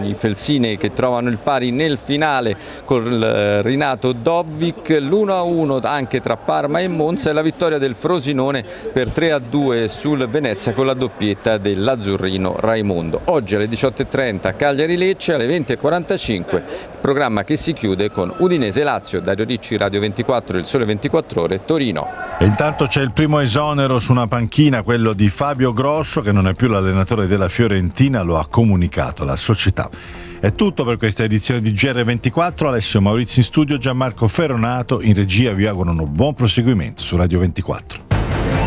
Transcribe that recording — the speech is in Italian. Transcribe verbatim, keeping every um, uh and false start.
i felsinei che trovano il pari nel finale con il Rinato Dovic, l'uno a uno anche tra Parma e Monza e la vittoria del Frosinone per tre a due sul Venezia con la doppietta dell'azzurrino Raimondo. Oggi alle diciotto e trenta Cagliari-Lecce, alle venti e quarantacinque programma che si chiude con Udinese-Lazio. Dario Ricci, Radio ventiquattro, Il Sole ventiquattro Ore, Torino. E intanto c'è il primo esonero su una panchina, quello di Fabio Grosso, che non è più l'allenatore della Fiorentina, lo ha comunicato la società. È tutto per questa edizione di G R ventiquattro. Alessio Maurizio in studio, Gianmarco Ferronato in regia, vi augurano buon proseguimento su Radio ventiquattro.